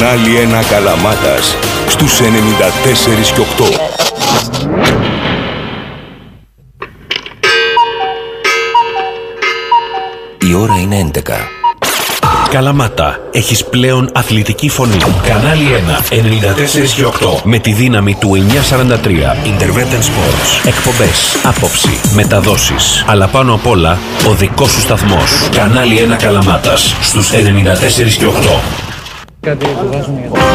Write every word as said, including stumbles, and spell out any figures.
Κανάλι ένα Καλαμάτας στους ενενήντα τέσσερα και οκτώ. Η ώρα είναι έντεκα. Καλαμάτα, έχεις πλέον αθλητική φωνή. Κανάλι ένα, ενενήντα τέσσερα και οκτώ. Με τη δύναμη του εννιακόσια σαράντα τρία. Intervention Sports. Εκπομπές, άποψη, μεταδόσεις. Αλλά πάνω απ' όλα, ο δικός σου σταθμός. Κανάλι ένα Καλαμάτας στους ενενήντα τέσσερα και οκτώ.